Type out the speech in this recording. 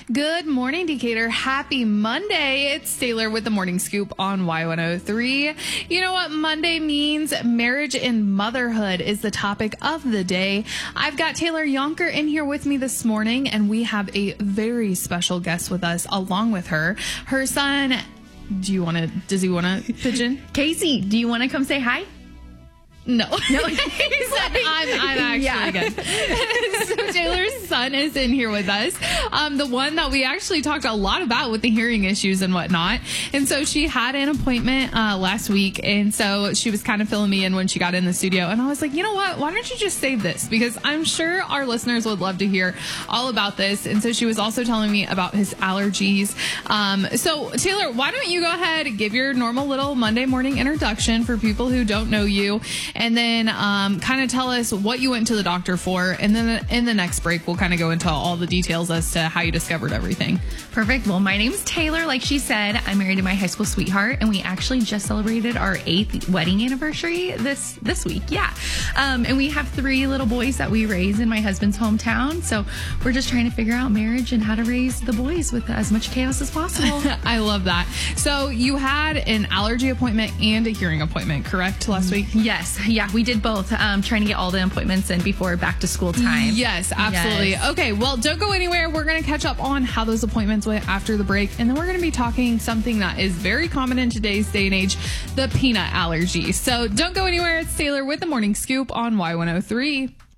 Good morning, Decatur. Happy Monday. It's Taylor with the Morning Scoop on Y103. You know what Monday means? Marriage and motherhood is the topic of the day. I've got Taylor Yonker in here with me this morning, and we have a very special guest with us along with her. Her son, does he want to pitch in? Casey, do you want to come say hi? No. He said, I'm actually good. So Taylor's son is in here with us. The one that we actually talked a lot about with the hearing issues and whatnot. And so she had an appointment last week. And so she was kind of filling me in when she got in the studio. And I was like, you know what? Why don't you just save this? Because I'm sure our listeners would love to hear all about this. And so she was also telling me about his allergies. So Taylor, why don't you go ahead and give your normal little Monday morning introduction for people who don't know you. And then kind of tell us what you went to the doctor for. And then in the next break, we'll kind of go into all the details as to how you discovered everything. Perfect. Well, my name's Taylor. Like she said, I'm married to my high school sweetheart, and we actually just celebrated our 8th wedding anniversary this week. Yeah. And we have 3 little boys that we raise in my husband's hometown. So we're just trying to figure out marriage and how to raise the boys with as much chaos as possible. I love that. So you had an allergy appointment and a hearing appointment, correct, last week? Yes. Yeah, we did both. Trying to get all the appointments in before back to school time. Yes, absolutely. Yes. Okay, well, don't go anywhere. We're going to catch up on how those appointments went after the break. And then we're going to be talking something that is very common in today's day and age, the peanut allergy. So don't go anywhere. It's Taylor with the Morning Scoop on Y103.